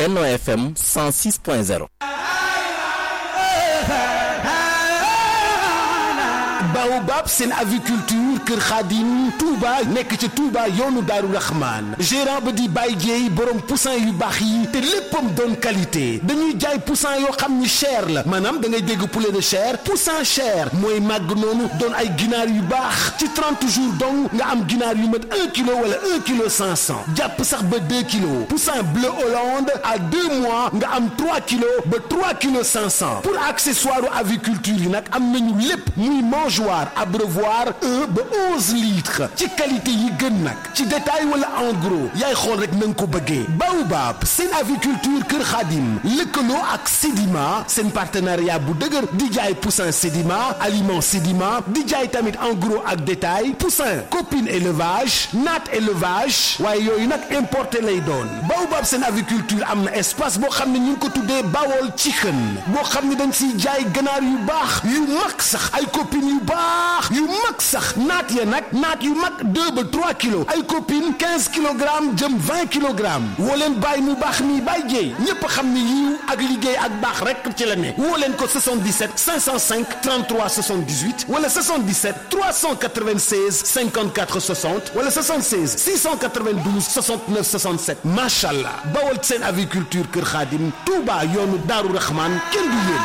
Benno FM 106.0. Baobab seen aviculture Kër Khadim Touba nekk ci Touba yoonu Daaru Rahman gérant ba di Baye Dieye borom poussin yu baax yi te léppam doon qualité dañuy jaay poussin yoo xam ni cher la maanaam da ngay dégg poulet de chair poussin cher mooy màgg noonu doon ay ginaar yu baax ci 30 jours donc nga am ginaar yu mat 1 kilo wala 1 kilo 500 jàpp sax ba 2 kilos poussin bleu Hollande à 2 mois nga am 3 kilos ba 3 kilos 500 pour accessoire aviculture yi nag am nañu lépp muy mangeoire abreuvoir 1 ba 11 litres ci qualité yi gën nag ci détail wala en gros yaay xool rek na nga ko bëggee Baobab seen aviculture Kër Khadim lëkkaloo ak Sedima seen partenariat bu dëgër di jaay poussin Sedima aliment Sedima di jaay tamit en gros ak détail poussin copine élevage naat élevage waaye yooyu nag importé lay doon Baobab seen aviculture am na espace boo xam ne ñu ngi ko tuddee Bawol Chicken boo xam ne dañ siy jaay ganaar yu baax yu mag sax ay copines yu baax yu mag sax naat ya nag naat yu mag 2 ba 3 kilos ay copines 15 kilogrammes jëm 20 kilogrammes woo leen bàyyi mu baax mi Baye Dieye ñépp xam ne yiw ak liggéey ak baax rek ci la ne woo leen ko 77 505 33 78 wala 77 396 54 60 wala 76 692 69 67 macha allah bawal seen aviculture Kër Khadim Touba yoonu Daaru Rahman kenn du yéen.